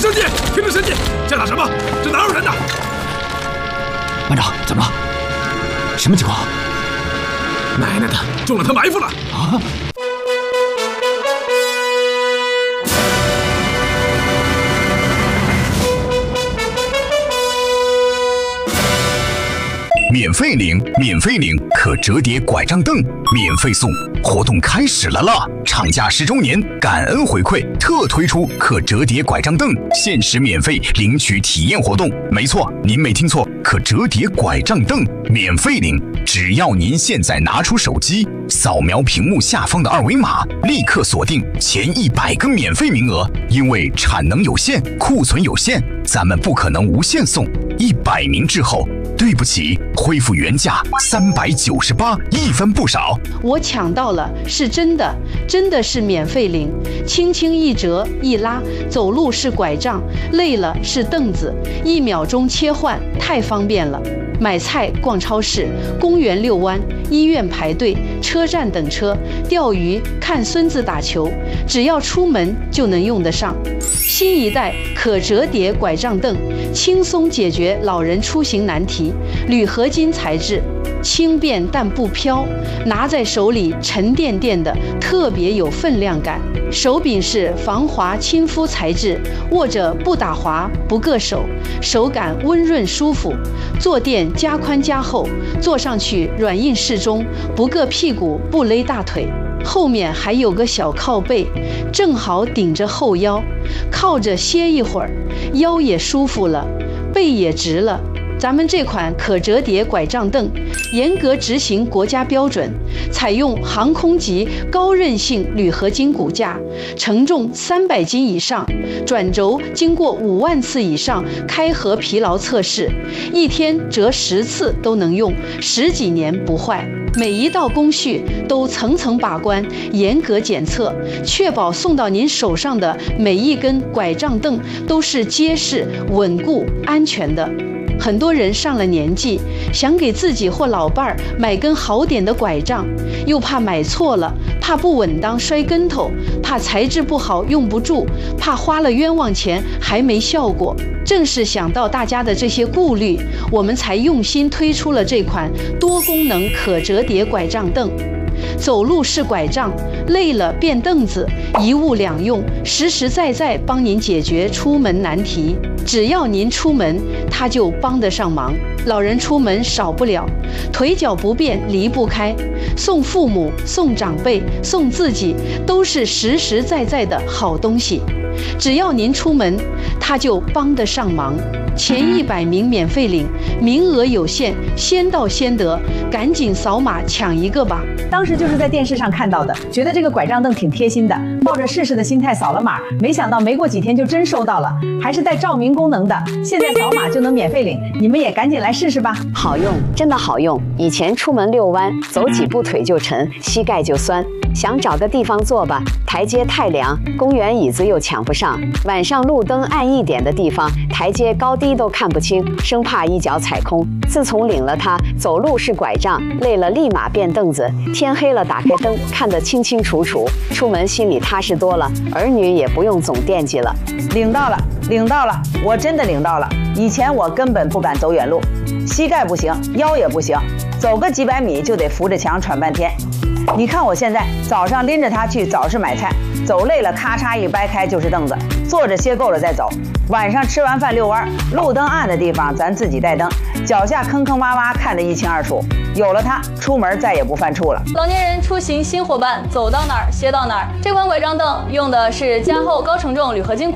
升机，停止升机！在打什么？这哪有人呢？ 班长，怎么了？什么情况？ 奶奶的，中了他埋伏了！ 啊！ 免费领，免费领可折叠拐杖凳，免费送，活动开始了啦！厂家10周年感恩回馈，特推出可折叠拐杖凳，限时免费领取体验活动。没错，您没听错，可折叠拐杖凳免费领，只要您现在拿出手机，扫描屏幕下方的2维码，立刻锁定前100个免费名额。因为产能有限，库存有限，咱们不可能无限送。100名之后，对不起，恢复原价398，一分不少。 我抢到了，是真的，真的是免费领，轻轻一折一拉，走路是拐杖，累了是凳子，1秒钟切换，太方便了。买菜、逛超市、公园遛弯、医院排队、车站等车、钓鱼、看孙子打球，只要出门就能用得上。新一代可折叠拐杖凳，轻松解决老人出行难题。铝合金材质，轻便但不飘，拿在手里沉甸甸的，特别有分量感。手柄是防滑亲肤材质，握着不打滑不硌手，手感温润舒服。坐垫加宽加厚，坐上去软硬适中，不硌屁股不勒大腿。后面还有个小靠背，正好顶着后腰，靠着歇一会儿，腰也舒服了，背也直了。咱们这款可折叠拐杖凳严格执行国家标准，采用航空级高韧性铝合金骨架，承重300斤以上，转轴经过5万次以上开合疲劳测试，1天折10次都能用，10几年不坏。每一道工序都层层把关，严格检测，确保送到您手上的每一根拐杖凳都是结实、稳固、安全的。很多人上了年纪，想给自己或老伴儿买根好点的拐杖，又怕买错了，怕不稳当摔跟头，怕材质不好用不住，怕花了冤枉钱还没效果。正是想到大家的这些顾虑，我们才用心推出了这款多功能可折叠拐杖凳。走路是拐杖，累了变凳子，一物两用，实实在在帮您解决出门难题。只要您出门，它就帮得上忙。老人出门少不了，腿脚不便离不开，送父母、送长辈、送自己，都是实实在在的好东西。只要您出门，它就帮得上忙。前100名免费领，名额有限，先到先得，赶紧扫码抢一个吧！ 当时就是在电视上看到的，觉得这个拐杖凳挺贴心的，抱着试试的心态扫了码，没想到没过几天就真收到了，还是带照明功能的，现在扫码就能免费领，你们也赶紧来试试吧！ 好用，真的好用。以前出门遛弯，走几步腿就沉，膝盖就酸。想找个地方坐吧，台阶太凉，公园椅子又抢不上。晚上路灯暗一点的地方，台阶高低都看不清，生怕一脚踩空。自从领了它，走路是拐杖，累了立马变凳子，天黑了打开灯，看得清清楚楚，出门心里踏实多了，儿女也不用总惦记了。 领到了，领到了，我真的领到了。以前我根本不敢走远路，膝盖不行，腰也不行，走个几百米就得扶着墙喘半天。你看我现在早上拎着它去早市买菜，走累了咔嚓一掰开就是凳子，坐着歇够了再走。晚上吃完饭遛弯，路灯暗的地方咱自己带灯，脚下坑坑洼洼看得一清二楚。有了它，出门再也不犯怵了。 老年人出行新伙伴，走到哪儿歇到哪儿。这款拐杖凳用的是加厚高承重铝合金